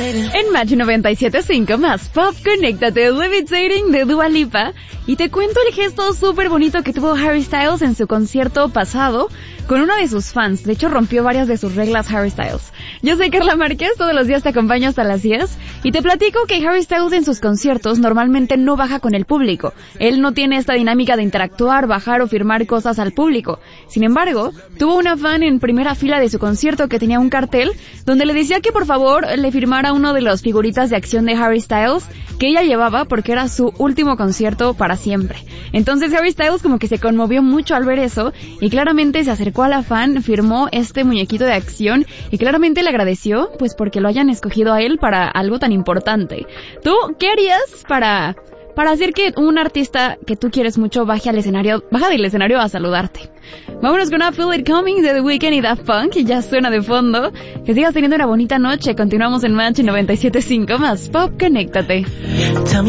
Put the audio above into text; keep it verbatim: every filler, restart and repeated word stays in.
En Match noventa y siete punto cinco más Pop, conéctate, Levitating de Dua Lipa. Y te cuento el gesto súper bonito que tuvo Harry Styles en su concierto pasado con uno de sus fans. De hecho, rompió varias de sus reglas Harry Styles. Yo soy Carla Márquez, todos los días te acompaño hasta las diez. Y te platico que Harry Styles en sus conciertos normalmente no baja con el público. Él no tiene esta dinámica de interactuar, bajar o firmar cosas al público. Sin embargo, tuvo una fan en primera fila de su concierto que tenía un cartel donde le decía que por favor le firmara uno de las figuritas de acción de Harry Styles que ella llevaba porque era su último concierto para siempre. Entonces Harry Styles como que se conmovió mucho al ver eso y claramente se acercó a la fan, firmó este muñequito de acción y claramente le agradeció pues porque lo hayan escogido a él para algo tan importante. ¿Tú qué harías para para hacer que un artista que tú quieres mucho baje al escenario, baja del escenario a saludarte? Vámonos con I Feel It Coming de The Weeknd y Daft Punk, y ya suena de fondo. Que sigas teniendo una bonita noche. Continuamos en Match noventa y siete punto cinco más Pop, conéctate.